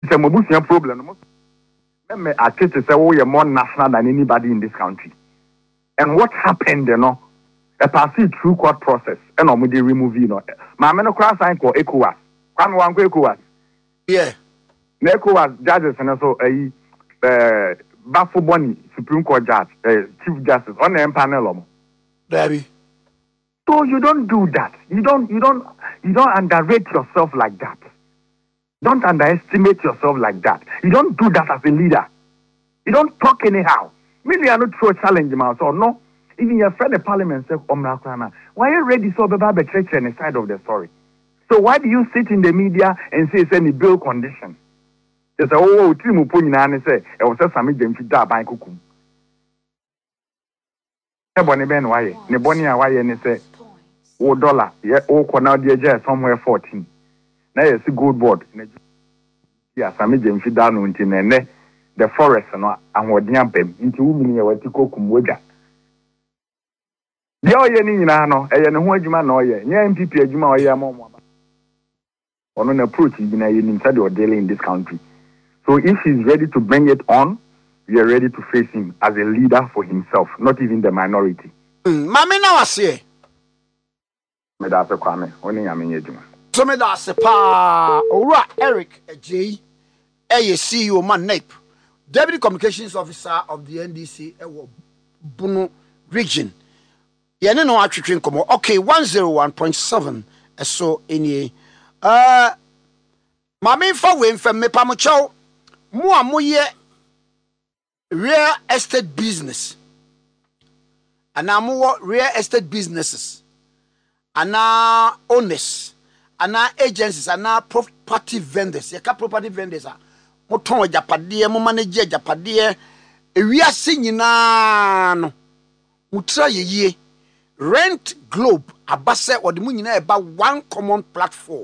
a Mobusian problem. Me I say we are more national than anybody in this country. And what happened, a passing through court process, and they remove My men cross sign called ECOWAS. Come one ECOWAS. Yeah. ECOWAS judges and also Bafo Boni, Supreme Court judge, Chief Justice on the panel. Daddy. So you don't do that. You don't underrate yourself like that. Don't underestimate yourself like that. You don't do that as a leader. You don't talk anyhow. Maybe I not throw a challenge myself. No. Even your friend the parliament said, why are you ready so about the church and the side of the story? So why do you sit in the media and say it's any bill condition? They say, oh, Timu Punina and say, I was just some them to by Kukum. Nebony Ben why? Nebonia why and say, oh, dollar, yeah, oh, Cornell somewhere 14. Now you see good board. Yes, I made them down into the forest and what yampem into women what to cook kumwega. The oil in Nano, and who you man or ye, MPP, Juma or Yamoma. On an approach, you've been inside your daily in this country. So if he's ready to bring it on, we are ready to face him as a leader for himself, not even the minority. Mammy, now I say, Medasa Kwame, only Yamin. So me da se pa ora Eric J CEO man NAPE Deputy Communications Officer of the NDC ewo Bunu region ye ne no atwetwe nkomo okay 101.7 eso enie mama fa we mfa me pa mo chew mo amoye real estate business ana mo real estate businesses ana owners ana agencies ana property vendors yaka property vendors a moton japade mo manage japade ewiase nyina no mutra yeye Rent Globe abase ode mu nyina eba one common platform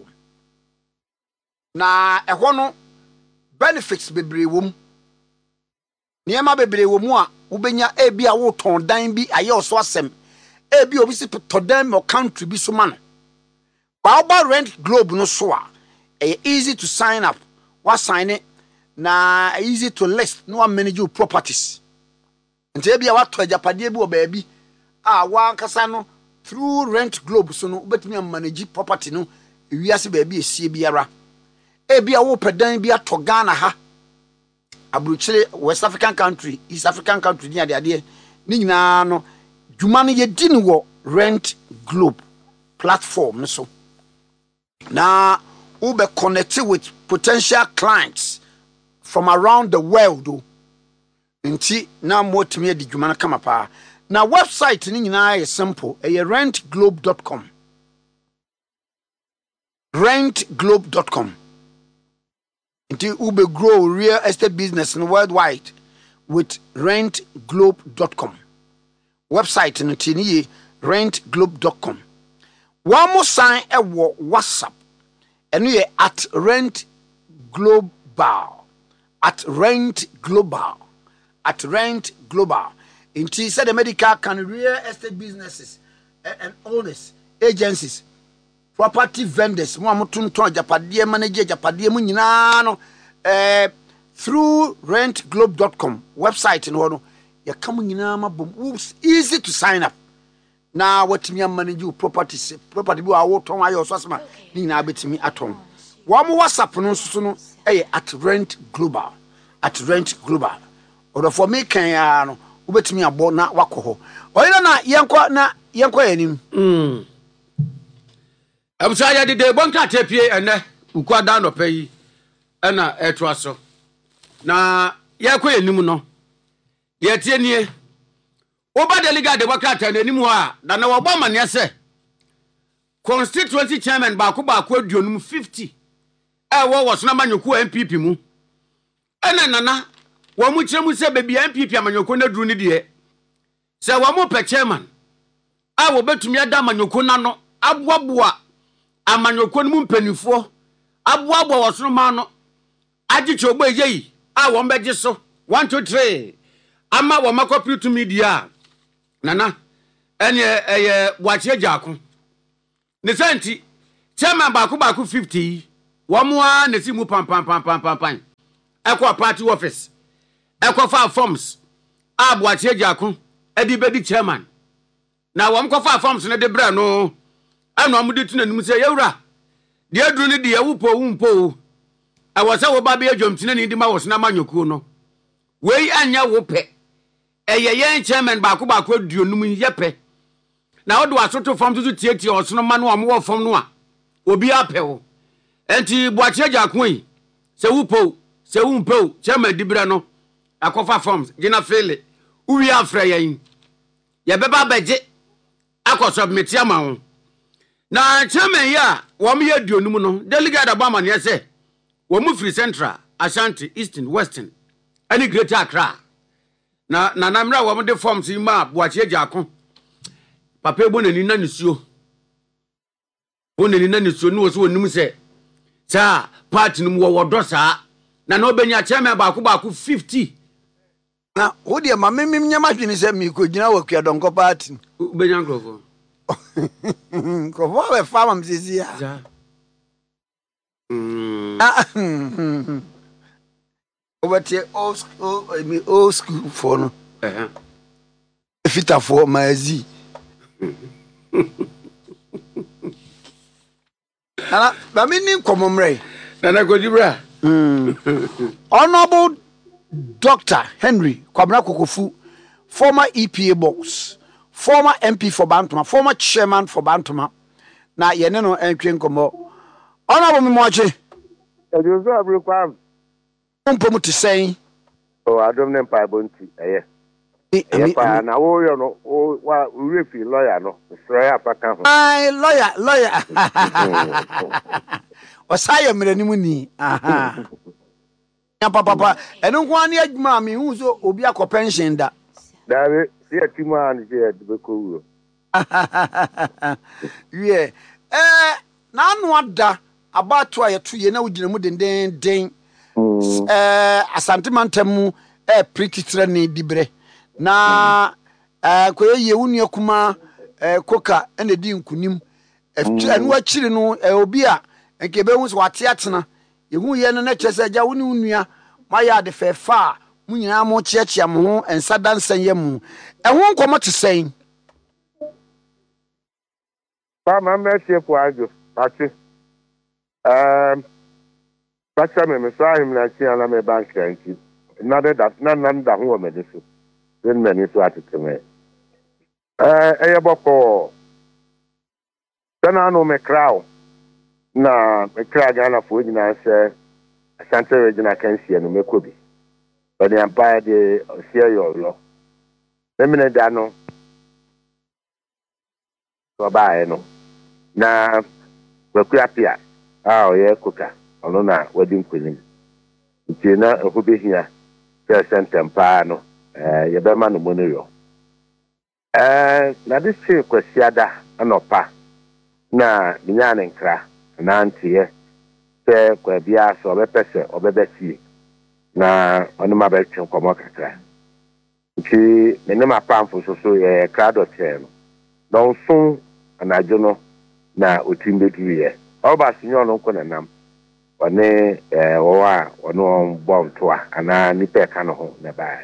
na ehwo no benefits bebre wom niema bebre wom a ubenya ebi a wo ton dan bi aye oso asem ebi obi si to dan mo country bi so man Bauba Rent Globe no so easy to sign up. What sign it? Na easy to list. No one manage your properties. Nti ebia what to japade bi o baabi wan kasa no through Rent Globe so no betimi manage property no ewiase baabi esie biara. Ebia wo pedan bi ato Ghana ha. Abruchire West African country, East African country ni ade ni nyina no dwuma no ye di ni wo Rent Globe platform no so. Now, we'll be connected with potential clients from around the world. Nti na mo timi di dwuma na kama pa. Na website ni nyina is simple. rentglobe.com. Rentglobe.com. Nti ube grow real estate business in worldwide with rentglobe.com. Website ni rentglobe.com. One more sign a WhatsApp. And we are at Rent Global. At Rent Global. At Rent Global. In said the medical can real estate businesses and owners, agencies, property vendors, Japade manager, Japade Muninano, through rentglobe.com website in order. You're coming in easy to sign up. Now what me manage you property bi awo ton ayo so asema ni na betimi aton wa mo WhatsApp no so no at Rent Global or for me kan ya no ubetimi abo na wakoho oyina na yenko yanim abusa ya de bonka tepie ene ukwada no payi na etwa so na yenko yanim no yetie nie Oba delegate de wakata nanim ho a da na wobo mane se constituency chairman ba ko aduonum 50 wo so na manyoku MPP mu ena nana wo mu kiremu se bebi MPP amanyoko na duru ni de se wo mu pe chairman a wo betumi ada amanyoko na no aboaboa amanyoko no mu mpanifo aboaboa wo so ma no agiche ogbo eyi a wo mbege so 1 2 3 ama wo makopi to media nana eye wache jako ne senti chairman ba ko 50 wo mo a ne si mu pam Echo party office. Echo file forms. Abuachi Ejako. Edi bedi chairman. Na wam ko file forms ne de bra no. Ano amudi tu nanim se yewura. De aduru ne de yewupo wumpo. Awose wo ba be adwomtine ne di ma wos na manyoku no. Wei anya wo pe. Yen chairman ba ko aduonum yepe. Na wo do asoto form to tietie osono ma no amwo form no a. Obi apewo. Enti Buachi Ejako yi. Se wupo, se wumpo, chairman di bra no. Akofa forms gina fele. Uwi afra yen. Ye beba beje. Akọ submit ya ma ho. Na chairman ya wo me aduonum no. Delegate Abama ne se wo mu free central, Ashanti, Eastern, Western. Any Greater Accra. Na namra wo de forms ma Buachi Ejako. Papa ebo na ni na nisuo. Boneni na nisuo no so wonum se. Sa party no wo wodo sa. Na obenya chairman ba ko 50. Na wo de ma memem nyama hwene se mi ko gina wakua donko party. Obenya grofo. Ko vo be fama mzizi ya. Ja. Obete old school for no. Fita for mazi. Ana ba mi ni komomre. Na godibra. Honorable Dr. Henry Kwabena Kokofu, former EPA boss, former MP for Bantama, former chairman for Bantama. Na yene no entwen komo. Honorable Mimoche. Ejoso abrukwa. Mpomu ti sen. O adom ne mpa bonti eye. Pa na wo yo no wa refi lawyer no. Sray apaka ho. Ai lawyer. Osaya mrenimu ni. Aha. Ya papa enu nko ani adwuma mi hu so obi akọ pension da. Dawe si atima ani je debeko wuro. Ye na anu ada abato ayeto ye na wugina mu den asante mantamu prititre ni dibre na koye wunu kuma koka ene di nkunim anu akiri no obi a nke be hu so wate atena yehu ye no na kyese ja wunu nua maya de fefa mu nyina mo chiachia mo ho ensa dansan ye mu ehu nkomo te sen Pa ma metie po ajo ati Pacha me so him na chi ana me bank ranki na that nan da ho me deso then me ni so atete me eye boko tana no me kraw na me kra Ghana fo nyina se Asante regional council no mekobi but the empire de share your law me da no so ba no na wakua pia ye kuka ono na wadi nkwenim nti na ehobehia se sentempa no ye be ma no monoyo na this kwasiada anopa na binya ne nkra na ntiye se kwa bia so obepese obebesi na ono ma be twen komo kakra nti ne ma pamfo so ye krado che no don sun anajo no na otimbeduye oba sinyo no nko nanam one wowa ono bontoa ana nipa ka no ho na ba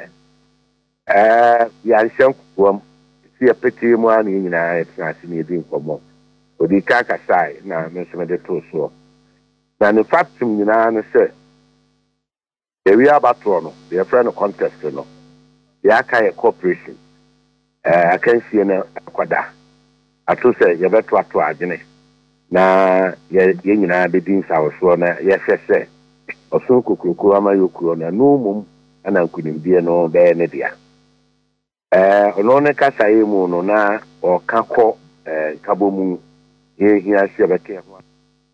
ya nsem kuom si apeti mu ani nyina etasi ni edi nkomo odi ka kasai na meseme de to so na ne factum nyina no se we abatro no the friend contest no ya ka corporation akansie na akwada ato se ye beto ato agene na ye nyina be din sawo na ye hwese oso kokroko ama yokuro na no mum ana nkunimdie no be ne dia ono ne kasa yemu no na o kakọ kabomu ye hia se be ke ho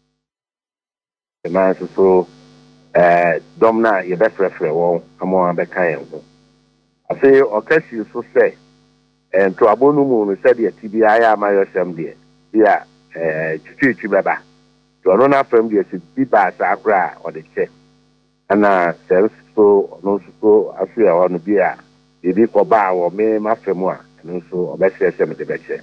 na so domna ye be frefre won amo be kan ho afi o kasi so se to abonu mu no se de tibia ya amayo sem de ya chichi baba to no na fam de si biba sa akra o de che ana self so no so afi ya wonu bia bibi ko ba wo me mafemu a no so obese sem de beche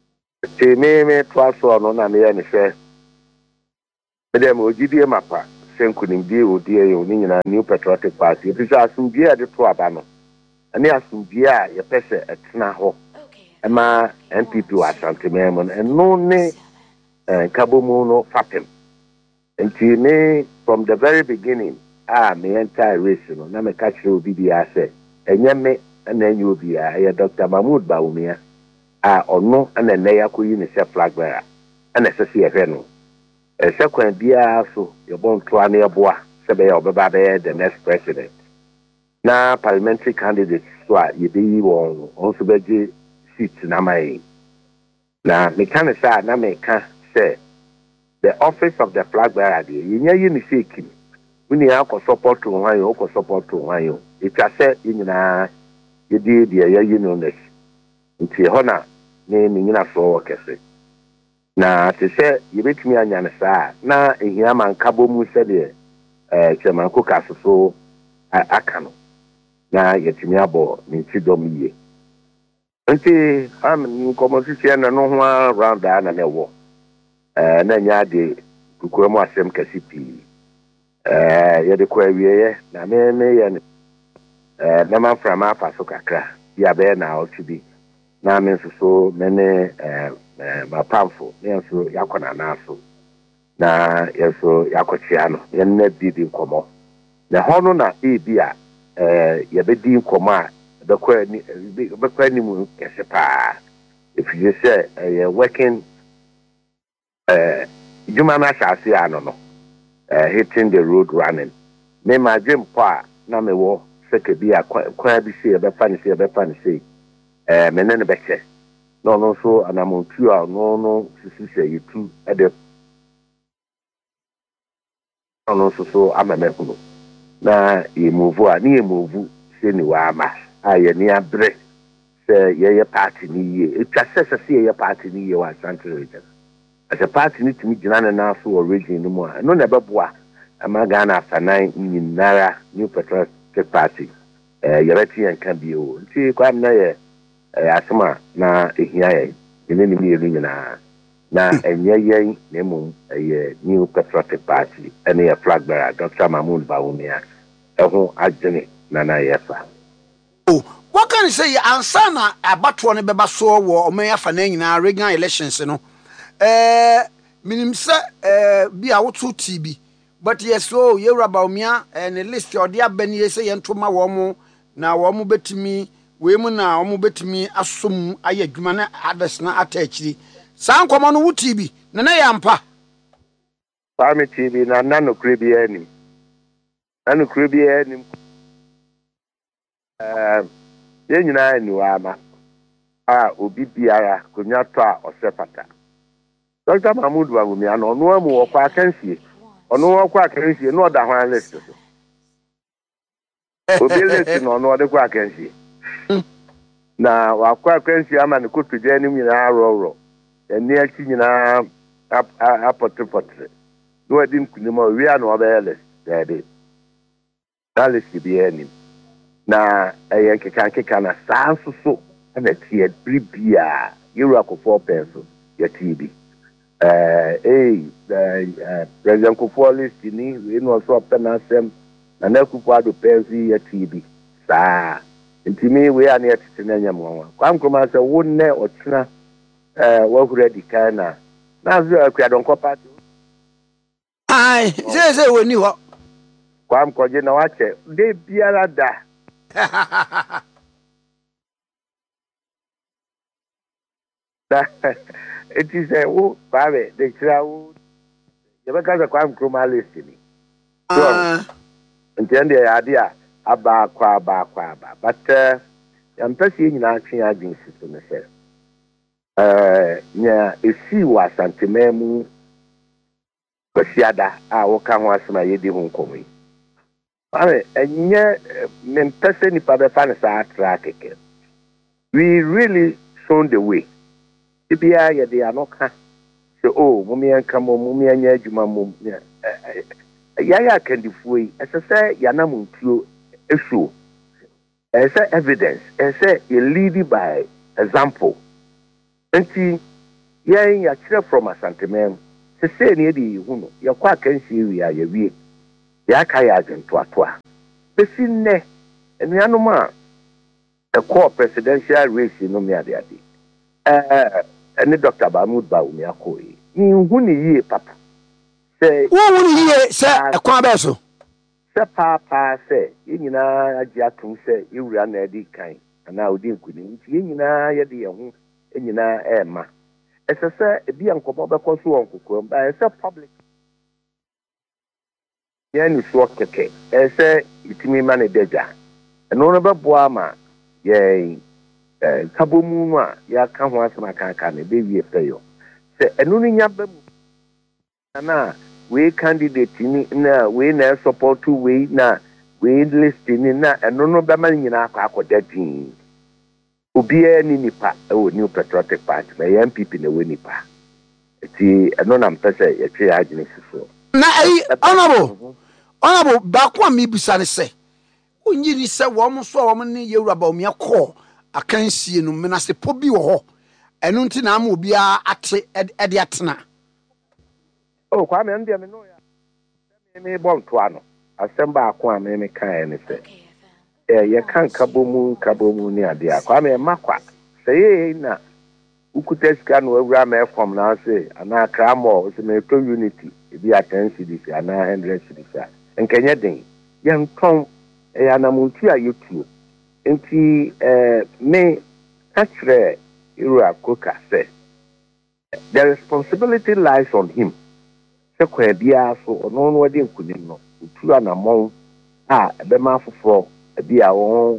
ti me twa so no na me ya ni hwe me dem ogidie mapa Senkunimdi Odi Onin New Patriotic Party. It is Asumdia the Tuabano. And yes, Asumdia, your pesa at Snaho. Emma NPP was Santimemon and no ne Kabomuno Fatim. And me from the very beginning, my entire race, na me catch you BBA and yame and then you'll be Dr. Mahmoud Baumia, or no, and then they are going to flag bearer, and a CFN. A second dear, so you're born to an airboa, Sabe or Bababe, the next president. Now, parliamentary candidates, so you be on also be seats in Amai. Now, me can say, na me can say. The office of the flag bearer, you need to see him. We need to support to one, you support to one. If I say, you know, you did the unionist. It's a honor, naming in a floor workers. Now, to say, you make me a yanasa, now, in Yaman Cabo Musa, Chairman Cookas, so I can. Now, yet me abo, me chidomi. Until I'm in composition and no one around there and a war. Na nya de kukuram asem kasipi ye de kwawie na me ye na man from afa so kakra ya be na otubi na me so me ne ma pamfo me so yakona na so na ye so yakochia no ye na didi nkomo na hono na bia ye be di nkomo a be kwa ni mu kese pa if you say ye working Jumana Shasi Anono, hitting the road running. Me my dream pa, na me wo, seke be a quabi see a befancy, menen beche. No, so, and I'm on two, no, say you two at the no, so, I'm a mepuno. Na, ye move, near move, Seniwama, I near break, say, ye party ni, it just says a see a party ni, you are Santo. As a party need to meet Jana now so origin no more. No never boa. Amagana after 9 in Nara New Patriotic Party. Yereti and can be old. See, quite na asma na here. In any meeting na and ye name a New Patriotic Party and a flag bearer, Dr. Mahmoud Baumia. Ajani Nana Yefa. Oh, what can you say? Ansana about one beba so war or may have an regional elections, you know. Minim say be out to TB, but yes, so you about me and a list your dear Benny say and to my woman now woman bet me, women now woman bet me assume I agreement others not attached. Sound come on who TB, Nana Yampa. Farmy TV, nano cribby any. Nano cribby any. Then you know, ama. Obi biara, kunyata or sepata. Dr. Mahmoud Baumia, no more quacancy, or no quacancy, no other one list. Obi listen or no other quacancy. Now, while quacancy, I'm an good to Jenny in our roro, and near China portrait. No, I didn't know we are no other list, daddy. That is to be any. Now, a Yankee can a sound so, and a tea at 3 beer, Europe for 4 pesos, your TB. President Kufuor ni we no so penasem na na Kufuor do pensi ya TB saa ntimi we an ya titinanya mo kwam kuma se wonne otena wa hura dikana na zo akwa don party Ai say woni ho kwam koje na wache de biara da it is a who, Babe, the crowd. You have a crime chroma listening. And then the idea about Quaba, but I'm perceiving in action agencies to myself. Yeah, if she was Santimemu, Basiada, I will come once my yedi home coming. And yet, men person if other fans are tracking. We really shown the way. Ibia they are not so oh mummy and come on mummy and yajuma mum yaya can defue as I say yanamun to issue as evidence and say you lead by example and see yeah ya from a sentiment to say near the huno your quack can see we are ye ya ka ya agento atoa besi nne enuanom a the presidential race no me ade ene Dr. Mahmoud Bawumia akoi ni hu ni yie papa se wo hu ni yie se ekwan be so se papa se nyina agi atum se ewura na adi kan ana odi nkuni nti nyina ye de ye ho nyina ema ese se ebi ankomo be ko so won kokoro ba ese public ye ni so keke ese itimi ma ne deja eno no be boa ma ye kabomu no a ya ka ho asema kanka ne be wie peyo se eno no nya ba mu na we candidate ni na we na support we na we list ni na eno no be ma nyina akwa dadin obi ni nipa o New Patriotic Party na MPP na we nipa ti eno na mpese ye twe agene sifo na honorable bakwa mi bisa ne se onyiri se wo mo so wo ne Yewura Bawumia call akansie no menase po bi wo ho eno nti na ama obi ate ede atena oh kwa me ndie me no ya me bonto ano asemba akwa me kan ne se ye kan kabomu ni ade akwa me makwa se na ukuteska no awura me kom na se ana kramo se me to unity ebi 10 cedis ana 100 cedis enkenye den ye nton ya na muntu a yetu enti me katre Yewura Koka say the responsibility lies on him se kwa bia so ono no wade nkunim no utu anamon ebe ma foforo bia won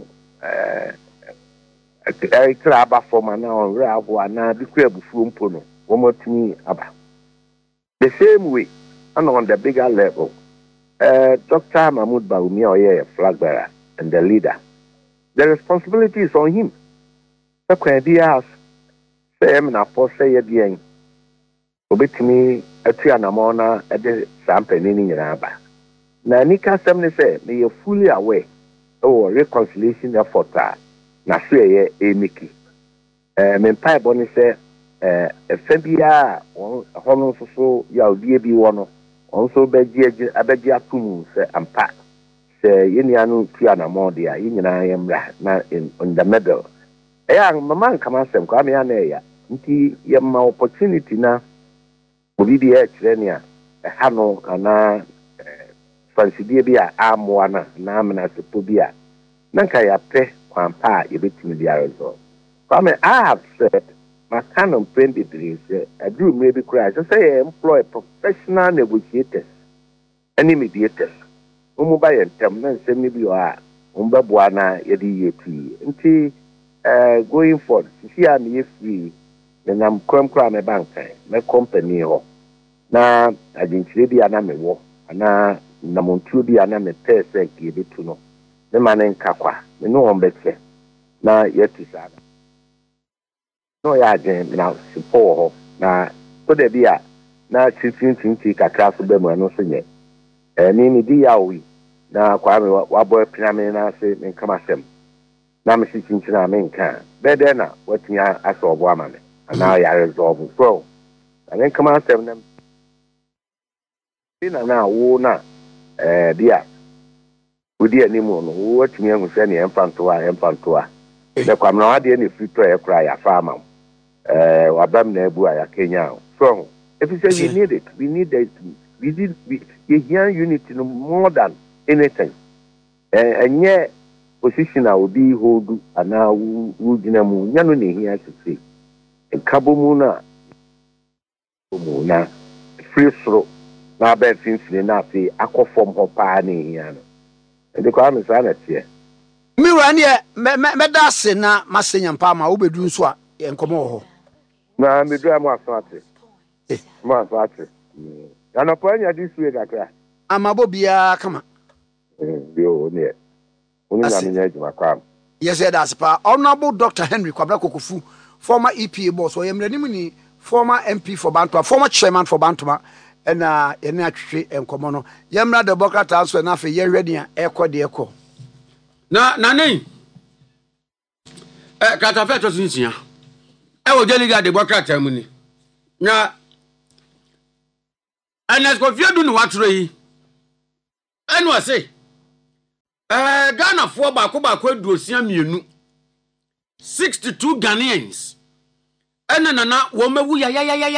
ekra aba forma na on re abo ana bi kra bufuo mpo no wo matumi aba the same way and on the bigger level Dr. Mahmoud Bawumia oye flag bearer and the leader the responsibility is on him se kwa bia say em na po say bien obetumi atu anamon na ede sampani ni nyina aba na nika sem ne say me fully aware reconciliation effort na so ye emiki me pai boni say efabia hono so ya odie bi wo no onso abeji atum say ampa say yenia no tu anamon dia yinyina yemra na in the middle mama kama sem kwa me na ya nti yemma opportunity na obi dia kirenia hano ana fansidie bi a amoa na amena sepo bi a nanka ya pe kwampa yebetimi dia resolve I have said my kind of friend is I do maybe cry so say employ professional negotiators any mediators umu ba yentem na nsem ni bi o a umbabua na yedi yepi nti going forward see am ye free na am kramkra me bank me company ho na agentire bi ana me wo ana na montuo bi ana me pese ke betu no me manen kakwa me no on betse na yetu sada no ya agen na sipo ho na so de bia na tintintinti kakra so be mu no so nye ni di ya wi na kwa me wa boy piname na se me kama sem na me tintintina me nka be de na watinya asobo amame ana ya resolve so and kama sem na na wo na bia odi animu no wo atumi ahu se ne empantoa na kwamna wa de ne frito e kra ya farmer wabam na ebu aya Kenya so if you say we need it we hear unity no more than anything enye position a obi hold ana wu gina mu nya no ne hia sisi enkabomu na free throw na ba finfini na afi akofom ho pa na hia no de kwa me sa na tie miwa ne me da se na masenya mpa ma wo bedu nso a enkomo ho na me do am asate mo asate ya no pa nya this way kakra amabo bia kama bio ne oni na me nya juma kwa yes that's pa honorable Dr. Henry Kwabena Kokofu former EPA boss or yemranim ni former MP for Bantwa former chairman for Bantwa and yene atwe enkomo no yemra Democrat transfer na fe ye ready a ekọ de ekọ na nei katafe to sinsia wo jeliga Democrat amuni na anas ko fiadu ni watro yi Anu say Ghana for baako aduosia mienu 62 Ghanaians nana wo mawu ya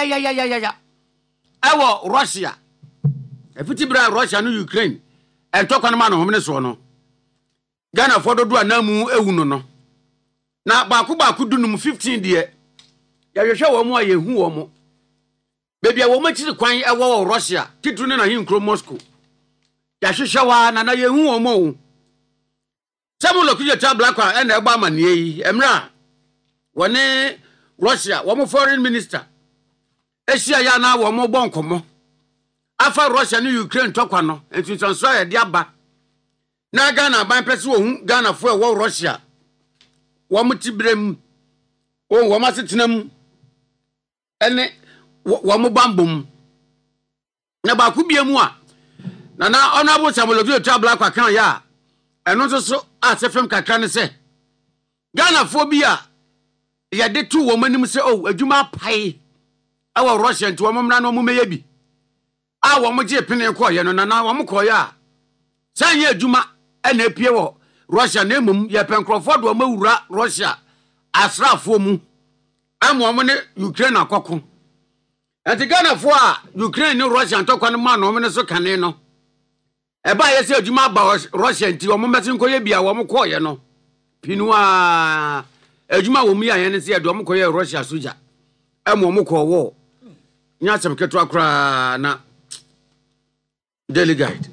ewo Russia efiti bra Russia no Ukraine entokwa no ma no homne so no Ghana for dodo anamu ewu no na baako dunum 15 de ya hwehwe wo mu ayehu wo mu bebia wo machiri kwan ewo Russia titru ne na hinkro Moscow ya hwehwe wa na yehu wo mu Samuel Okudzeto Blakwa na egba amane yi emra woni Russia wo foreign minister Asia ya na wo mo bonkomo afa Russia ni Ukraine tokwa no entunso ya de aba na Ghana ban pese wo hu Ghana fo e wo Russia wo mutibrem wo masetenam ene wo mo bambom na ba ku biemu a na honorable Samuel Okudzeto Blakwa kan ya eno so asefem kakra ne se Ghana fo bia ya de tu wo manim se adwuma pai awa Russia nti wo mmra no mumeye bi a wo mje pene ko ye no na wo mkoye a sanye adwuma na epie wo Russia na emum ye penkrofo do mawura Russia asrafo mu amo mo ne Ukraine akoko enti Ghana fo a Ukraine ne Russia ntokwa ne ma no mo ne so kane no eba ye se adwuma ba Russia nti wo mmeti nkoye bia wo mkoye no pinua adwuma wo mu ya ye ne se do mkoye Russia soja amo mo ko wo nya sem keto akra na delegate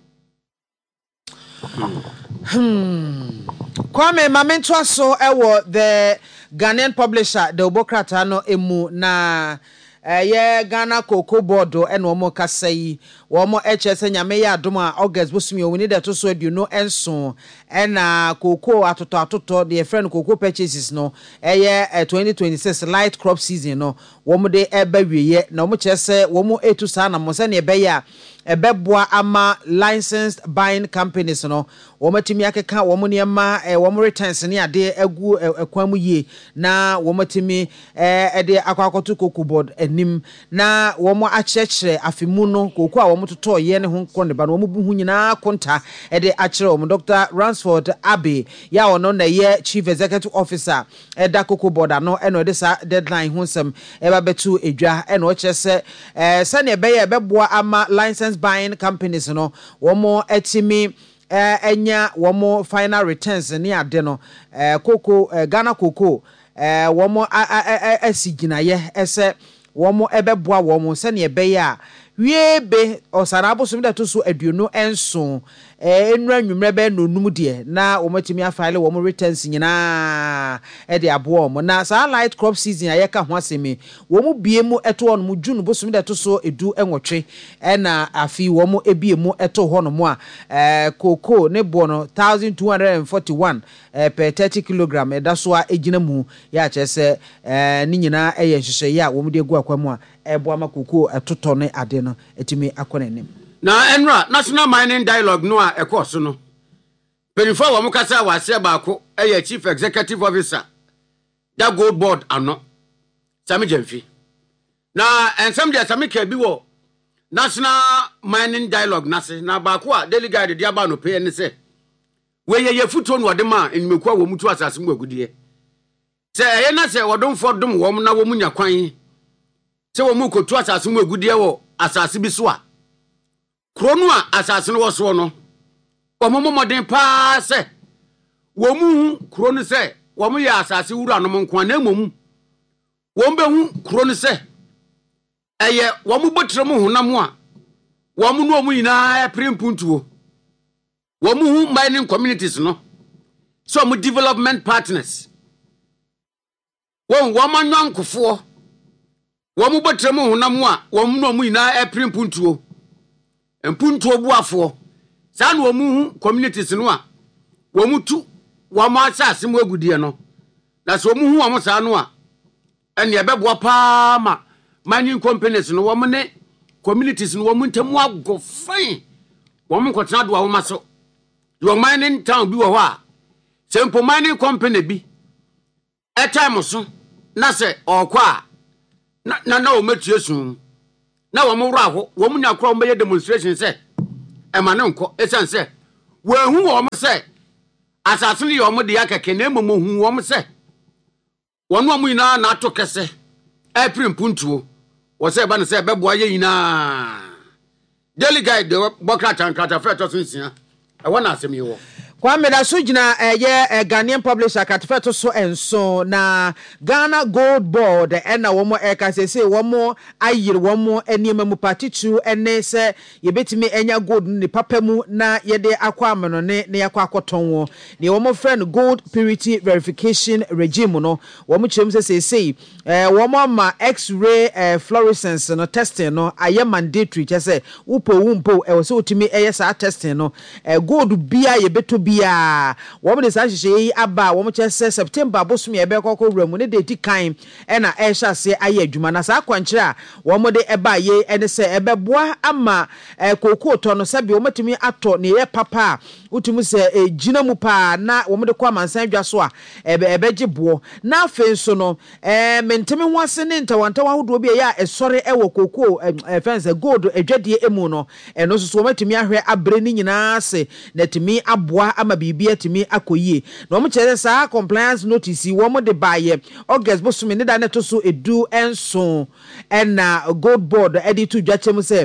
Kwame mamento aso ewo the Ghanaian publisher the Obokrata no emu na ye Ghana Cocoa Board eno mo kasai wo mo HS nyame ya adom a August bosumi owini de to so aduno enso ena cocoa atoto the friend cocoa purchases no 2026 light crop season no wo mo de eba wiye na mo chese wo mo etu sa na mo se ne ebe ya ebeboa ama licensed buying companies no wo matimi akeka wo mo niema wo mo returns ne ade agu ekwamu yie na wo matimi ede akwakoto Cocoa Board anim na wo mo achechre afemu no cocoa wo mo toto ye ne ho konde ba no wo mo bu hu nyina konta ede achre wo mo Dr. Ransford Abbey ya ono na ye chief executive officer eda Cocoa Board ano eno de sa deadline ho nsem eba betu edwa eno chese sane ebe ye ebeboa ama license buying companies no womo etimi enya womo final returns ni ade no cocoa Ghana cocoa womo asiginaye ese womo ebeboa womo sane ebe ya wiebe osara abosum da to so aduno enso enura nwumre be no num de na womatimi afile wo returns nyina de abo mo na sa light crop season ayeka ho asemi wo mu bie mu eto on mu junu bosum da to so edu enwotwe na afi wo mu ebie mu eto ho no mo a cocoa ne bo no 1241 per 30 kg da so a egina mu ya chese ni nyina eye hwehwe ya wo mu de gu akwamu a ebo ama cocoa etoto ne ade no etimi akonenim na enra national mining dialogue no a ekoso no penifo wo mukasa wase baako chief executive officer da gold board ano Sami Jemfi na ensam dia Sami ka bi wo national mining dialogue nase na baako a delegate dia ba no pe ne se we ye futo no de ma enmeku a wo mutu asase mu agudie se eye na se wodomfo dom wo na wo munya kwan se wo mu kotu asase mu agudie wo asase bi so a krono a asase no woso no omomodin pa se wo mu krono se wo mu ya asase wura no nko na emom wo mbe hu krono se eye wo mu botre mu honam a wo mu no mu nyina e prempuntuo wo mu hu mining communities no so mu development partners wo manwankofo wo mu botre mu honam a wo mu no mu nyina e prempuntuo empuntuo buafo sa na wo mu hu communities no a wo mu tu wo ma asase mu agudie no na so wo mu hu wo mo sa no a ene ebeboa pa ma mining companies no wo mo ne communities no wo mu ntamu agofan wo mu nkotena do wo ma so wo mining town bi wo ho a sempo mining company bi time so na se okwa na wo matue sun na wo mo wra ho wo mu nya kro mo ye demonstration se emane nko esense we hu wo mo se asase ne yo mo de akeke na emomo hu wo mo se wono amu ina na to kese April puntuo wo se ba ne se beboa ye ina daily guide de bokra tankata fe to sinsia e wona asem yi wo Kwame da so gina Ghanaian publisher katfeto so enso na Ghana Gold Board na womo eka sese womo ayire womo eniema mu partitu ene se yebetimi enya gold ni papamu na yede akwa ameno ne yakwa akoton wo ne womo friend gold purity verification regime no womo chem sese womo ma x-ray fluorescence no testing no aye mandatory chese wumpo e so otimi eye sa testing no gold bia yebeto bia wo me sa hihye aba wo me chese September bosom ye be kokko wuramu ne de tikan e na e hyase aye adwuma na sa kwankire a wo mo de eba ye ene se ebeboa ama kokko to no sabi wo matimi ato ne ye papa utumi se gina mu pa na wo mo de kwa mansan dwa so a ebeje bo na afen so no mentemi ho ase ne ntawantawa hodo bia ya esore ewo kokko fence gold adwadie emu no eno so wo matimi ahwe abre ni nyina ase na timi aboa ama bibia timi akoyie na wo mkyere sa compliance notice wo mo de baye August bosom ne da ne to so edu enso na gold board editu dwachem se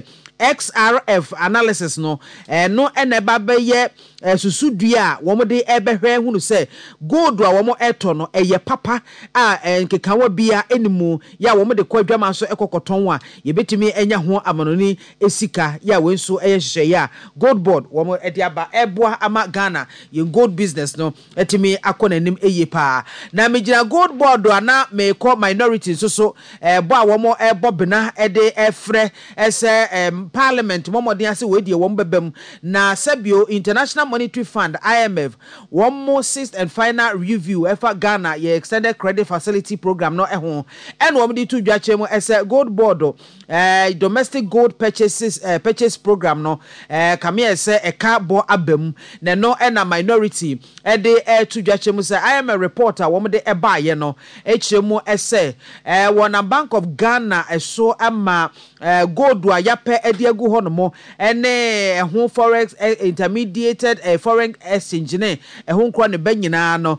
XRF analysis no no eneba beye susudua wo mo de ebehwe hunu se gold a wo mo eto no eye papa a nkekawa bia enimu ya wo mo de kwadwama so ekokoton a yebetimi enya ho amanoni esika ya wenso eye hye ya gold board wo mo edi aba eboa ama Ghana ye gold business no etimi akonanim eye pa na megina gold board ana meko minority so bo a wo mo ebobena ede efre ese parliament momodin ase we die wo mbebam na sabio International Monetary Fund IMF one more sixth and final review efa Ghana ye extended credit facility program no eho and wo mdi tu dwachem ese gold board domestic gold purchase program no kame ese eka bo abam na no na minority de tu dwachem se IMF reporter wo mde eba ye no echiremu ese wona Bank of Ghana eso ama gold wa yape edi agu honomo ene ho forex intermediated foreign exchange ne ho nkro ne banyina no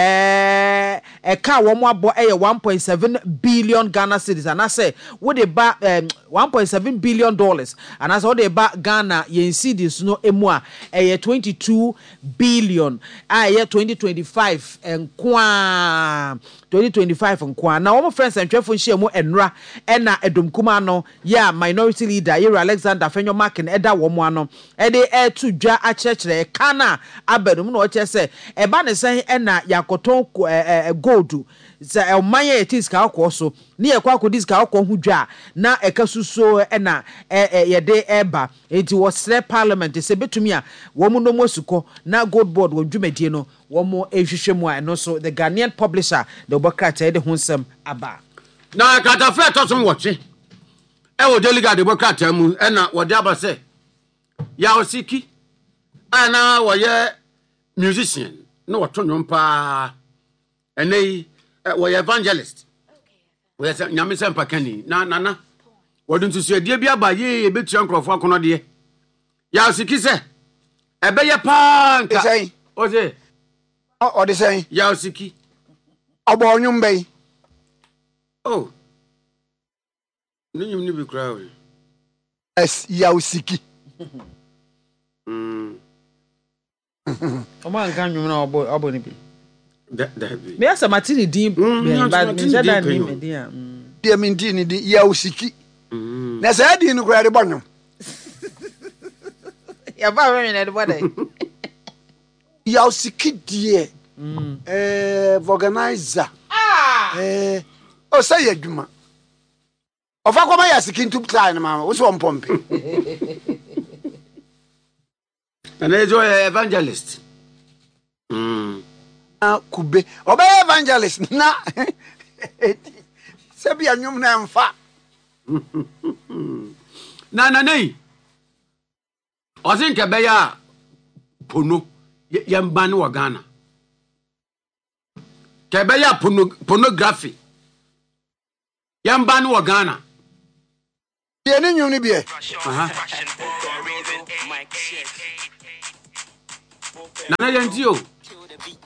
ka wo mo abo 1.7 billion Ghana cedis anase wo de ba 1.7 billion dollars anase wo de ba Ghana yen cedis no emu a 22 billion a 2025 nkwa 2025 nkwa na wo friends antwefo nhia mu enra na edomkuma no ya minority leader Yeri Alexander Fenyo Markin eda wo mo ano ede to dwa achechre kana abedum no chese eba ne sen na yakoton gold se omanye etiska akoso ni ekwa akodiska akọ hu dwa na ekasuso na yede eba enti wo sre parliament se betumi a wo mu no mosuko na gold board wo dwumadie no wo mo ehwehwemu a no so the Ghanaian publisher the Bokrat ede hunsem aba na katafe tosom woche wo delegate Bokrat mu na wo de abase ya osiki ana wo ye musician no wo tonyo mpa enei wo ye evangelist wo ye nyamese mpakani na wo dun tusu die bia ba ye betua nkrofo akono de ya osiki se ebe ye pa nka o se o de sen ya osiki obo onyum bei oh ninyum ni bi kra we ya osiki Oma nka nwum na obo ni bi da bi me asa matini din ba nje da ni me din a dia min din ni ya osiki na sa din no kra de bonyo ya ba we na de bodai ya osiki die organizer o say adwuma ofa kwama ya siki ntup try na mama wo so mpompe and ejo evangelist kube obe evangelist na sebi anyum na mfa na nei ozinke be ya pono yamba ni wa Ghana ke be ya pornography yamba ni wa Ghana ye ni nyum ni bie Nana Yantio.